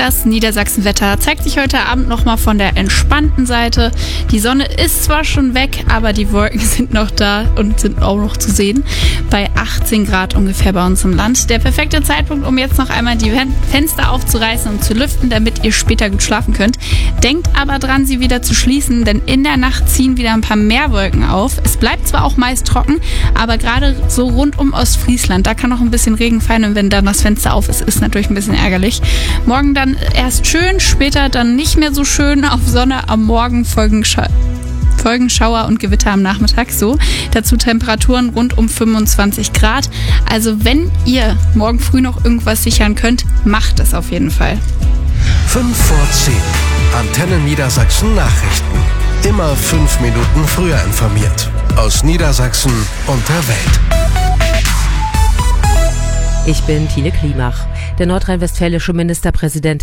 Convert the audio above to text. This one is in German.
Das Niedersachsenwetter zeigt sich heute Abend nochmal von der entspannten Seite. Die Sonne ist zwar schon weg, aber die Wolken sind noch da und sind auch noch zu sehen. Bei 18 Grad ungefähr bei uns im Land. Der perfekte Zeitpunkt, um jetzt noch einmal die Fenster aufzureißen und zu lüften, damit ihr später gut schlafen könnt. Denkt aber dran, sie wieder zu schließen, denn in der Nacht ziehen wieder ein paar mehr Wolken auf. Es bleibt zwar auch meist trocken, aber gerade so rund um Ostfriesland, da kann noch ein bisschen Regen fallen und wenn dann das Fenster auf ist, ist natürlich ein bisschen ärgerlich. Morgen dann erst schön, später dann nicht mehr so schön. Auf Sonne am Morgen folgen Schauer und Gewitter am Nachmittag. So, dazu Temperaturen rund um 25 Grad. Also wenn ihr morgen früh noch irgendwas sichern könnt, macht es auf jeden Fall. 5 vor 10. Antenne Niedersachsen Nachrichten. Immer 5 Minuten früher informiert. Aus Niedersachsen und der Welt. Ich bin Tine Klimach. Der nordrhein-westfälische Ministerpräsident